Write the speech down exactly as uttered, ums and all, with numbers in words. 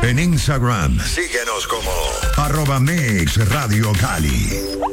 En Instagram, síguenos como arroba Mix Radio Cali.